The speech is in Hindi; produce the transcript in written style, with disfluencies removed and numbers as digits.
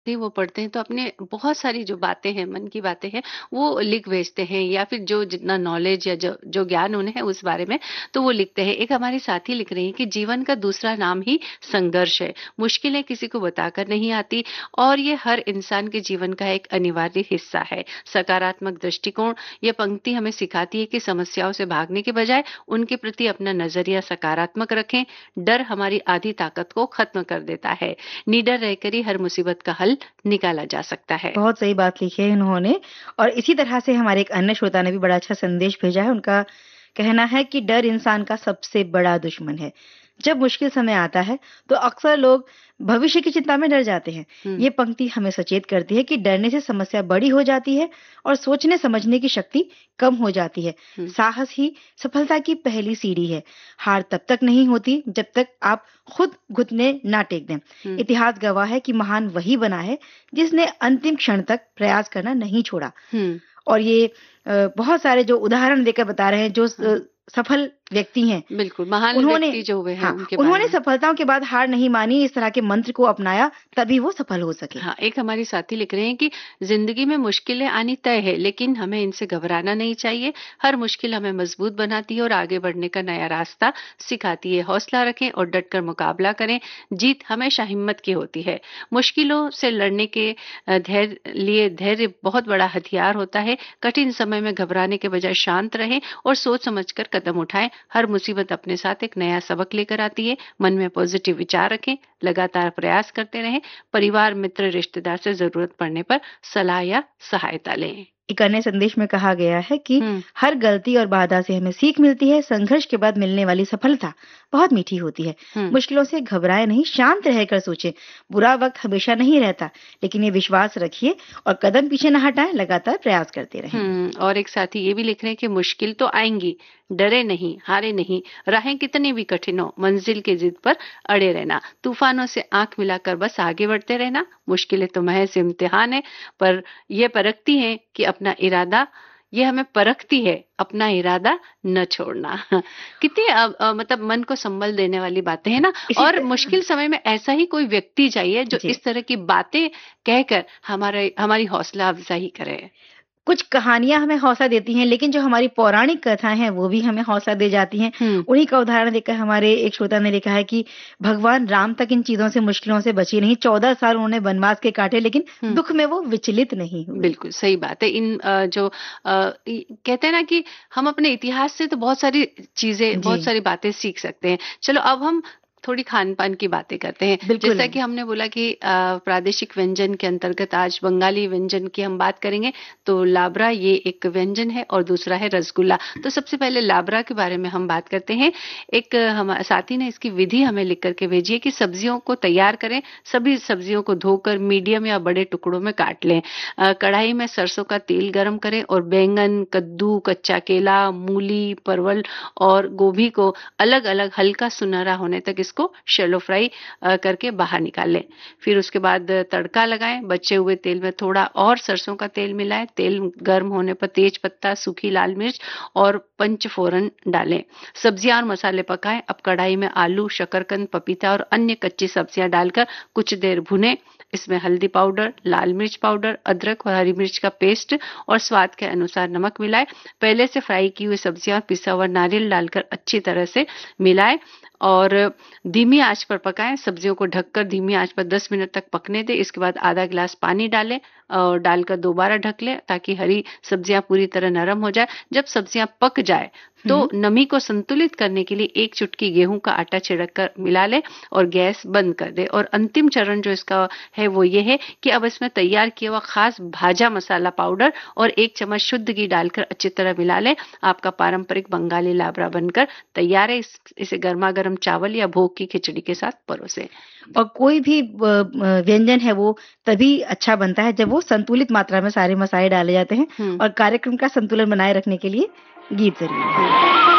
वो पढ़ते हैं तो अपने बहुत सारी जो बातें हैं, मन की बातें हैं, वो लिख भेजते हैं या फिर जो जितना नॉलेज या जो जो ज्ञान उन्हें है उस बारे में, तो वो लिखते हैं। एक हमारी साथी लिख रही हैं कि जीवन का दूसरा नाम ही संघर्ष है। मुश्किलें किसी को बताकर नहीं आती और ये हर इंसान के जीवन का एक अनिवार्य हिस्सा है। सकारात्मक दृष्टिकोण, ये पंक्ति हमें सिखाती है कि समस्याओं से भागने के बजाय उनके प्रति अपना नजरिया सकारात्मक रखें। डर हमारी आधी ताकत को खत्म कर देता है। निडर रहकर ही हर मुसीबत का हल निकाला जा सकता है। बहुत सही बात लिखी है इन्होंने। और इसी तरह से हमारे एक अन्य श्रोता ने भी बड़ा अच्छा संदेश भेजा है। उनका कहना है कि डर इंसान का सबसे बड़ा दुश्मन है। जब मुश्किल समय आता है तो अक्सर लोग भविष्य की चिंता में डर जाते हैं। हम्म। ये पंक्ति हमें सचेत करती है कि डरने से समस्या बड़ी हो जाती है और सोचने समझने की शक्ति कम हो जाती है। हम्म। साहस ही सफलता की पहली सीढ़ी है। हार तब तक नहीं होती जब तक आप खुद घुटने ना टेक दें। हम्म। इतिहास गवाह है कि महान वही बना है जिसने अंतिम क्षण तक प्रयास करना नहीं छोड़ा। हम्म। और ये बहुत सारे जो उदाहरण देकर बता रहे हैं जो हाँ, सफल व्यक्ति हैं, बिल्कुल महान उन्होंने व्यक्ति जो हुए हैं हाँ, उनके बारे उन्होंने में। सफलताओं के बाद हार नहीं मानी, इस तरह के मंत्र को अपनाया, तभी वो सफल हो सके। हाँ, एक हमारी साथी लिख रहे हैं कि जिंदगी में मुश्किलें आनी तय है, लेकिन हमें इनसे घबराना नहीं चाहिए। हर मुश्किल हमें मजबूत बनाती है और आगे बढ़ने का नया रास्ता सिखाती है। हौसला रखें और डटकर मुकाबला करें। जीत हमेशा हिम्मत की होती है। मुश्किलों से लड़ने के धैर्य बहुत बड़ा हथियार होता है। कठिन समय में घबराने के बजाय शांत रहें और सोच समझकर कदम उठाएं। हर मुसीबत अपने साथ एक नया सबक लेकर आती है। मन में पॉजिटिव विचार रखें, लगातार प्रयास करते रहें। परिवार, मित्र, रिश्तेदार से जरूरत पड़ने पर सलाह या सहायता लें। एक अन्य संदेश में कहा गया है कि हम्म। हर गलती और बाधा से हमें सीख मिलती है। संघर्ष के बाद मिलने वाली सफलता बहुत मीठी होती है। हम्म। मुश्किलों से घबराए नहीं, शांत रहकर सोचें। बुरा वक्त हमेशा नहीं रहता, लेकिन ये विश्वास रखिए और कदम पीछे न हटाएं, लगातार प्रयास करते रहें। और एक साथी ये भी लिख रहे हैं कि मुश्किल तो आएंगी, डरे नहीं, हारे नहीं। राहें कितनी भी कठिन हो, मंजिल की जिद पर अड़े रहना। तूफानों से आंख मिलाकर बस आगे बढ़ते रहना। मुश्किलें तो महज इम्तिहान है, पर यह परखती है कि अपना इरादा, ये हमें परखती है अपना इरादा न छोड़ना। कितनी मतलब मन को संबल देने वाली बातें हैं ना। इसी और तरह मुश्किल समय में ऐसा ही कोई व्यक्ति चाहिए जो जी, इस तरह की बातें कहकर हमारी हौसला अफजाई करे। कुछ कहानियाँ हमें हौसला देती हैं, लेकिन जो हमारी पौराणिक कथाएँ हैं, वो भी हमें हौसला दे जाती हैं। हम्म। उन्हीं का उदाहरण देकर हमारे एक श्रोता ने लिखा है कि भगवान राम तक इन चीज़ों से, मुश्किलों से बचे नहीं। 14 साल उन्होंने वनवास के काटे, लेकिन हम्म। दुःख में वो विचलित नहीं हुए। बिल्कुल सही बात है। इन कहते हैं ना कि हम अपने इतिहास से तो बहुत सारी चीजें, जी, बहुत सारी बातें सीख सकते हैं। चलो अब हम थोड़ी खान पान की बातें करते हैं। बिल्कुल। जैसा कि हमने बोला कि प्रादेशिक व्यंजन के अंतर्गत आज बंगाली व्यंजन की हम बात करेंगे। तो लाबरा ये एक व्यंजन है और दूसरा है रसगुल्ला। तो सबसे पहले लाबरा के बारे में हम बात करते हैं। एक हमारे साथी ने इसकी विधि हमें लिख करके भेजी है कि सब्जियों को तैयार करें। सभी सब्जियों को धोकर मीडियम या बड़े टुकड़ों में काट लें। कढ़ाई में सरसों का तेल गरम करें और बैंगन, कद्दू, कच्चा केला, मूली, परवल और गोभी को अलग अलग हल्का सुनहरा होने तक इसको शैलो फ्राई करके बाहर निकाल लें। फिर उसके बाद तड़का लगाएं। बचे हुए तेल में थोड़ा और सरसों का तेल मिलाएं। तेल गर्म होने पर तेज पत्ता, सूखी लाल मिर्च और पंच फोरन डालें। सब्जियां और मसाले पकाएं। अब कढ़ाई में आलू, शकरकंद, पपीता और अन्य कच्ची सब्जियां डालकर कुछ देर भुनें। इसमें हल्दी पाउडर, लाल मिर्च पाउडर, अदरक और हरी मिर्च का पेस्ट और स्वाद के अनुसार नमक मिलाएं। पहले से फ्राई की हुई सब्जियां, पिसा हुआ नारियल डालकर अच्छी तरह से मिलाएं और धीमी आंच पर पकाएं। सब्जियों को ढककर धीमी आंच पर 10 मिनट तक पकने दें। इसके बाद आधा गिलास पानी डालें और डालकर दोबारा ढक लें ताकि हरी सब्जियां पूरी तरह नरम हो जाए। जब सब्जियां पक जाए तो हुँ, नमी को संतुलित करने के लिए एक चुटकी गेहूं का आटा छिड़क कर मिला ले और गैस बंद कर दे। और अंतिम चरण जो इसका है वो ये है कि अब इसमें तैयार किया हुआ खास भाजा मसाला पाउडर और 1 चम्मच शुद्ध घी डालकर अच्छी तरह मिला ले। आपका पारंपरिक बंगाली लाबरा बनकर तैयार है। इसे गर्मा गर्म चावल या भोग की खिचड़ी के साथ परोसे। और कोई भी व्यंजन है वो तभी अच्छा बनता है जब वो संतुलित मात्रा में सारे मसाले डाले जाते हैं हम्म। और कार्यक्रम का संतुलन बनाए रखने के लिए गीत ज़रूरी है।